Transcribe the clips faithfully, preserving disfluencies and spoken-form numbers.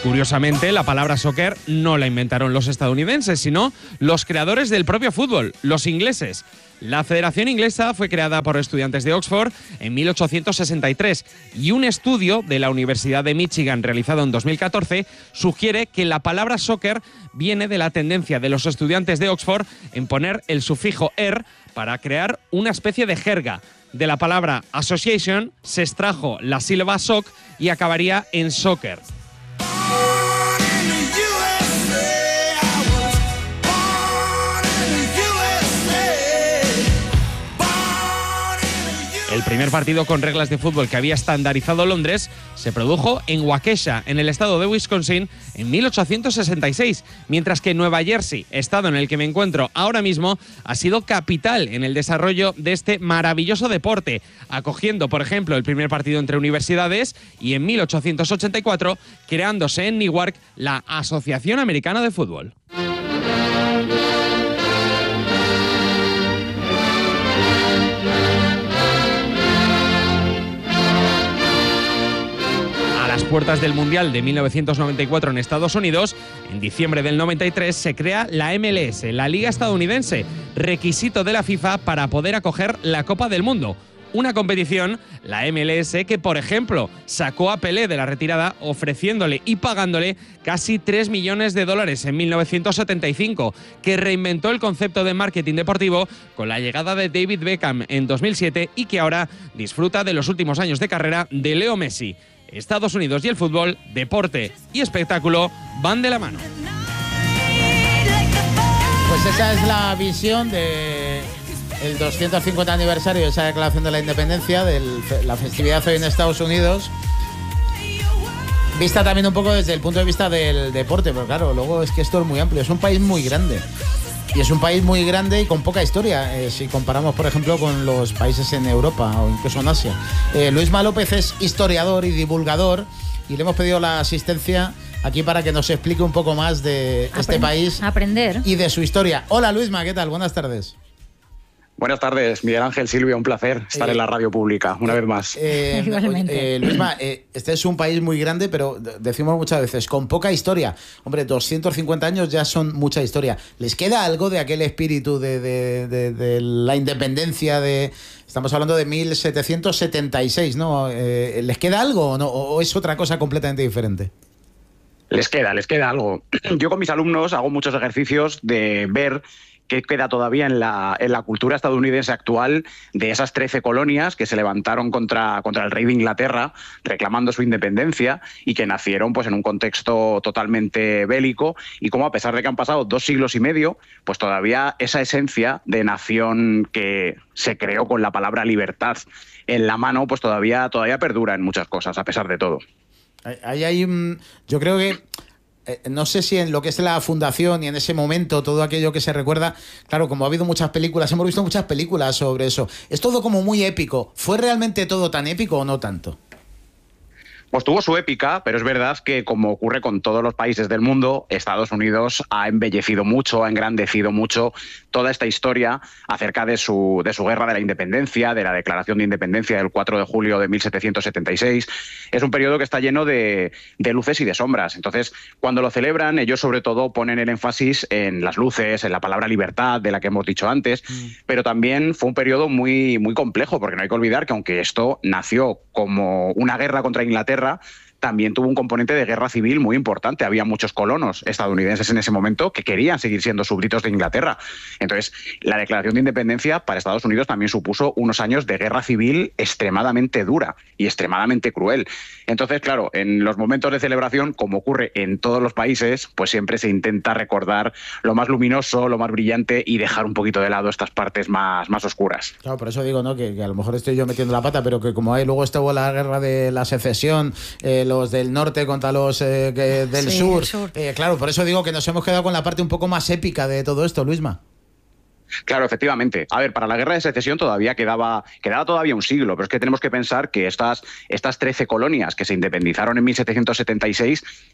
Curiosamente, la palabra soccer no la inventaron los estadounidenses, sino los creadores del propio fútbol, los ingleses. La Federación Inglesa fue creada por estudiantes de Oxford en mil ochocientos sesenta y tres y un estudio de la Universidad de Michigan realizado en dos mil catorce sugiere que la palabra soccer viene de la tendencia de los estudiantes de Oxford en poner el sufijo er para crear una especie de jerga. De la palabra association se extrajo la sílaba soc y acabaría en soccer. El primer partido con reglas de fútbol que había estandarizado Londres se produjo en Waukesha, en el estado de Wisconsin, en mil ochocientos sesenta y seis, mientras que Nueva Jersey, estado en el que me encuentro ahora mismo, ha sido capital en el desarrollo de este maravilloso deporte, acogiendo, por ejemplo, el primer partido entre universidades y en mil ochocientos ochenta y cuatro creándose en Newark la Asociación Americana de Fútbol. Puertas del Mundial de mil novecientos noventa y cuatro en Estados Unidos, en diciembre del noventa y tres se crea la eme ele ese, la Liga Estadounidense, requisito de la FIFA para poder acoger la Copa del Mundo. Una competición, la eme ele ese, que por ejemplo sacó a Pelé de la retirada ofreciéndole y pagándole casi tres millones de dólares en mil novecientos setenta y cinco, que reinventó el concepto de marketing deportivo con la llegada de David Beckham en dos mil siete y que ahora disfruta de los últimos años de carrera de Leo Messi. Estados Unidos y el fútbol, deporte y espectáculo van de la mano. Pues esa es la visión de el doscientos cincuenta aniversario de esa declaración de la independencia, de la festividad hoy en Estados Unidos. Vista también un poco desde el punto de vista del deporte, pero claro, luego es que esto es muy amplio, es un país muy grande. Y es un país muy grande y con poca historia, eh, si comparamos, por ejemplo, con los países en Europa o incluso en Asia. Eh, Luisma López es historiador y divulgador y le hemos pedido la asistencia aquí para que nos explique un poco más de Aprend- este país aprender. y de su historia. Hola Luisma, ¿qué tal? Buenas tardes. Buenas tardes, Miguel Ángel, Silvia, un placer estar eh, en la radio pública, una eh, vez más. Eh, Igualmente. Eh, Luisma, eh, este es un país muy grande, pero decimos muchas veces, con poca historia. Hombre, doscientos cincuenta años ya son mucha historia. ¿Les queda algo de aquel espíritu de, de, de, de la independencia de... Estamos hablando de mil setecientos setenta y seis, ¿no? Eh, ¿Les queda algo o, no, o es otra cosa completamente diferente? Les queda, les queda algo. Yo con mis alumnos hago muchos ejercicios de ver qué queda todavía en la, en la cultura estadounidense actual de esas trece colonias que se levantaron contra, contra el rey de Inglaterra reclamando su independencia y que nacieron pues en un contexto totalmente bélico, y cómo a pesar de que han pasado dos siglos y medio, pues todavía esa esencia de nación que se creó con la palabra libertad en la mano, pues todavía, todavía perdura en muchas cosas, a pesar de todo. Ahí hay un... Yo creo que... No sé si en lo que es la fundación y en ese momento, todo aquello que se recuerda, claro, como ha habido muchas películas, hemos visto muchas películas sobre eso, es todo como muy épico. ¿Fue realmente todo tan épico o no tanto? Pues tuvo su épica, pero es verdad que, como ocurre con todos los países del mundo, Estados Unidos ha embellecido mucho, ha engrandecido mucho toda esta historia acerca de su, de su guerra de la independencia, de la declaración de independencia del cuatro de julio de mil setecientos setenta y seis. Es un periodo que está lleno de, de luces y de sombras. Entonces, cuando lo celebran, ellos sobre todo ponen el énfasis en las luces, en la palabra libertad, de la que hemos dicho antes, mm. pero también fue un periodo muy, muy complejo, porque no hay que olvidar que aunque esto nació como una guerra contra Inglaterra, también tuvo un componente de guerra civil muy importante. Había muchos colonos estadounidenses en ese momento que querían seguir siendo súbditos de Inglaterra. Entonces, la declaración de independencia para Estados Unidos también supuso unos años de guerra civil extremadamente dura y extremadamente cruel. Entonces, claro, en los momentos de celebración, como ocurre en todos los países, pues siempre se intenta recordar lo más luminoso, lo más brillante y dejar un poquito de lado estas partes más, más oscuras. Claro, por eso digo, ¿no? Que, que a lo mejor estoy yo metiendo la pata, pero que como hay luego estuvo la guerra de la secesión, eh, los del norte contra los eh, que, del sí, sur, sur. Eh, claro, por eso digo que nos hemos quedado con la parte un poco más épica de todo esto, Luisma. Claro, efectivamente. A ver, para la guerra de secesión todavía quedaba, quedaba todavía un siglo, pero es que tenemos que pensar que estas, estas trece colonias que se independizaron en mil setecientos setenta y seis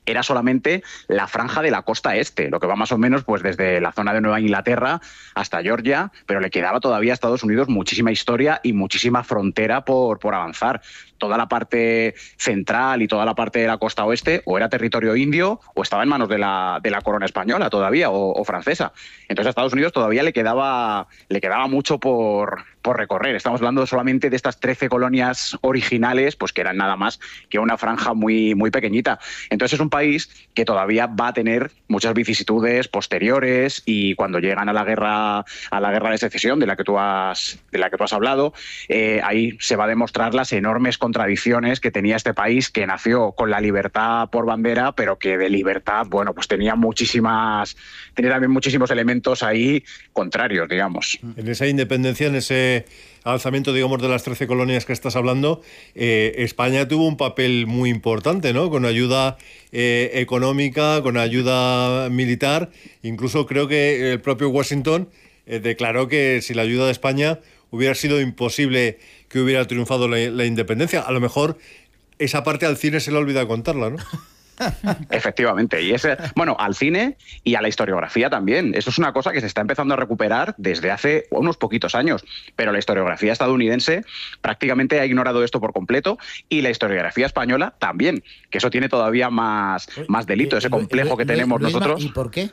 era solamente la franja de la costa este, lo que va más o menos pues desde la zona de Nueva Inglaterra hasta Georgia, pero le quedaba todavía a Estados Unidos muchísima historia y muchísima frontera por, por avanzar. Toda la parte central y toda la parte de la costa oeste o era territorio indio o estaba en manos de la, de la corona española todavía o, o francesa. Entonces a Estados Unidos todavía le quedaba, le quedaba mucho por, por recorrer. Estamos hablando solamente de estas trece colonias originales, pues que eran nada más que una franja muy, muy pequeñita. Entonces es un país que todavía va a tener muchas vicisitudes posteriores y cuando llegan a la guerra, a la guerra de secesión de la que tú has, de la que tú has hablado, eh, ahí se va a demostrar las enormes contradicciones que tenía este país, que nació con la libertad por bandera, pero que de libertad, bueno, pues tenía muchísimas, tenía también muchísimos elementos ahí contrarios, digamos. En esa independencia, en ese alzamiento, digamos, de las trece colonias que estás hablando, eh, España tuvo un papel muy importante, ¿no? Con ayuda eh, económica, con ayuda militar. Incluso creo que el propio Washington eh, declaró que si la ayuda de España hubiera sido imposible que hubiera triunfado la, la independencia. A lo mejor esa parte al cine se le olvida contarla, ¿no? Efectivamente, y ese, bueno, al cine y a la historiografía también. Eso es una cosa que se está empezando a recuperar desde hace unos poquitos años, pero la historiografía estadounidense prácticamente ha ignorado esto por completo y la historiografía española también, que eso tiene todavía más, más delito, ese complejo que tenemos nosotros. ¿Y por qué?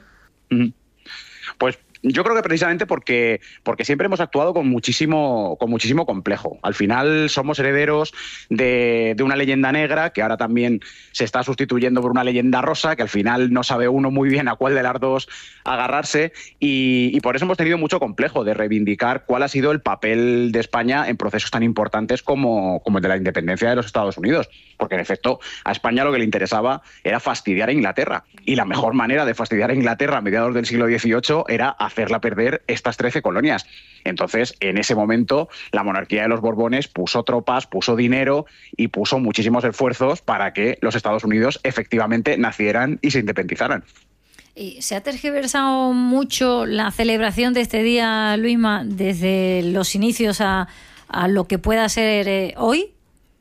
Pues yo creo que precisamente porque, porque siempre hemos actuado con muchísimo, con muchísimo complejo. Al final somos herederos de, de una leyenda negra que ahora también se está sustituyendo por una leyenda rosa, que al final no sabe uno muy bien a cuál de las dos agarrarse y, y por eso hemos tenido mucho complejo de reivindicar cuál ha sido el papel de España en procesos tan importantes como, como el de la independencia de los Estados Unidos. Porque en efecto a España lo que le interesaba era fastidiar a Inglaterra y la mejor manera de fastidiar a Inglaterra a mediados del siglo dieciocho era hacerla perder estas trece colonias. Entonces, en ese momento, la monarquía de los Borbones puso tropas, puso dinero y puso muchísimos esfuerzos para que los Estados Unidos efectivamente nacieran y se independizaran. ¿Y se ha tergiversado mucho la celebración de este día, Luisma, desde los inicios a, a lo que pueda ser eh, hoy?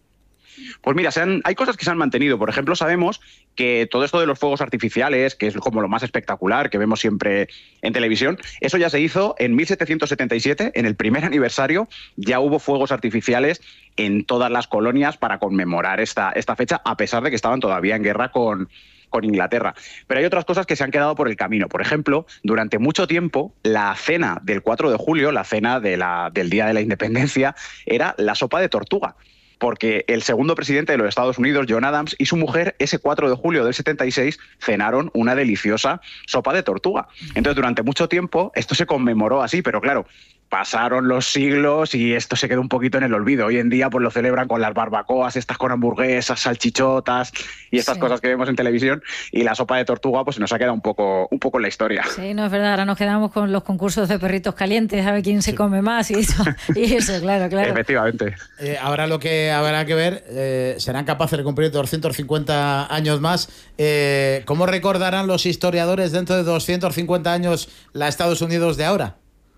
Pues mira, se han, hay cosas que se han mantenido. Por ejemplo, sabemos que todo esto de los fuegos artificiales, que es como lo más espectacular que vemos siempre en televisión, eso ya se hizo en mil setecientos setenta y siete, en el primer aniversario, ya hubo fuegos artificiales en todas las colonias para conmemorar esta, esta fecha, a pesar de que estaban todavía en guerra con, con Inglaterra. Pero hay otras cosas que se han quedado por el camino. Por ejemplo, durante mucho tiempo, la cena del cuatro de julio, la cena de la, del Día de la Independencia, era la sopa de tortuga. Porque el segundo presidente de los Estados Unidos, John Adams, y su mujer, ese cuatro de julio del setenta y seis, cenaron una deliciosa sopa de tortuga. Entonces, durante mucho tiempo, esto se conmemoró así, pero claro, pasaron los siglos y esto se quedó un poquito en el olvido. Hoy en día pues lo celebran con las barbacoas, estas con hamburguesas, salchichotas y estas sí. cosas que vemos en televisión, y la sopa de tortuga pues nos ha quedado un poco, un poco en la historia. Sí, no es verdad, ahora nos quedamos con los concursos de perritos calientes, a ver quién se sí. come más y eso, y eso claro, claro. Efectivamente. Eh, ahora lo que habrá que ver, eh, serán capaces de cumplir doscientos cincuenta años más. Eh, ¿Cómo recordarán los historiadores dentro de doscientos cincuenta años la Estados Unidos de ahora?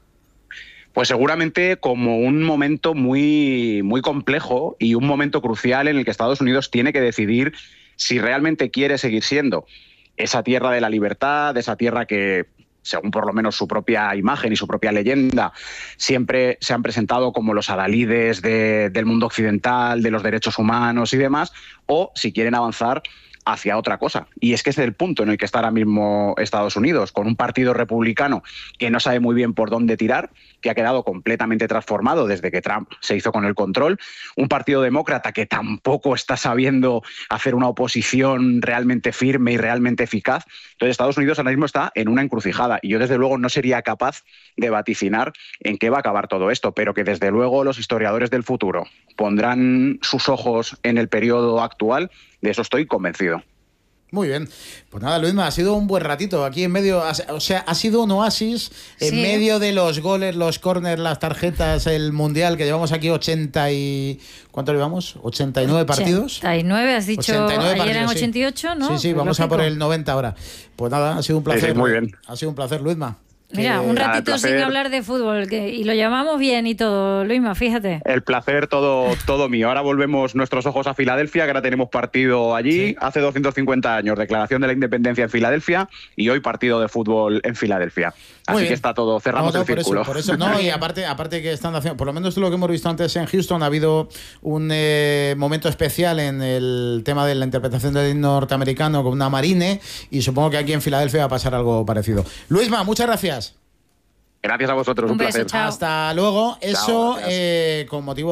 Pues seguramente como un momento muy, muy complejo y un momento crucial en el que Estados Unidos tiene que decidir si realmente quiere seguir siendo esa tierra de la libertad, esa tierra que, según por lo menos su propia imagen y su propia leyenda, siempre se han presentado como los adalides de, del mundo occidental, de los derechos humanos y demás, o si quieren avanzar hacia otra cosa. Y es que ese es el punto en el que está ahora mismo Estados Unidos, con un partido republicano que no sabe muy bien por dónde tirar, que ha quedado completamente transformado desde que Trump se hizo con el control, un partido demócrata que tampoco está sabiendo hacer una oposición realmente firme y realmente eficaz. Entonces Estados Unidos ahora mismo está en una encrucijada y yo desde luego no sería capaz de vaticinar en qué va a acabar todo esto, pero que desde luego los historiadores del futuro pondrán sus ojos en el periodo actual, de eso estoy convencido. Muy bien. Pues nada, Luisma, ha sido un buen ratito aquí en medio, o sea, ha sido un oasis en sí. medio de los goles, los córners, las tarjetas, el mundial, que llevamos aquí ochenta y... ¿Cuánto llevamos? ¿ochenta y nueve partidos? ochenta y nueve, has dicho, ochenta y nueve ayer partidos, eran ochenta y ocho, ¿no? Sí, sí, vamos Lógico. a por el noventa ahora. Pues nada, ha sido un placer. Sí, sí, muy bien. Ha sido un placer, Luisma. Mira, un ratito sin hablar de fútbol que, y lo llamamos bien y todo, Luisma, fíjate. El placer todo, todo mío. Ahora volvemos nuestros ojos a Filadelfia, que ahora tenemos partido allí. Sí. Hace doscientos cincuenta años, declaración de la independencia en Filadelfia, y hoy partido de fútbol en Filadelfia. Así que está todo, cerramos no, no, el círculo. Por eso, por eso. No, y aparte, aparte que están haciendo, por lo menos lo que hemos visto antes en Houston, ha habido un eh, momento especial en el tema de la interpretación del himno norteamericano con una marine, y supongo que aquí en Filadelfia va a pasar algo parecido. Luisma, muchas gracias. Gracias a vosotros, un, un beso, placer. Chao. Hasta luego. Eso, chao, eh, con motivo